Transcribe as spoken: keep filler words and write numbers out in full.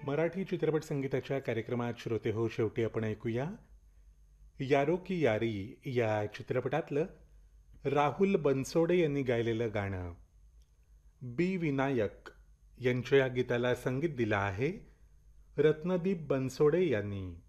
मराठी चित्रपट संगीताच्या कार्यक्रमात श्रोते हो शेवटी आपण ऐकूया यारो की यारी या चित्रपटातलं राहुल बनसोडे यांनी गायलेलं गाणं. बी विनायक यांच्या या गीताला संगीत दिलं आहे रत्नदीप बनसोडे यांनी.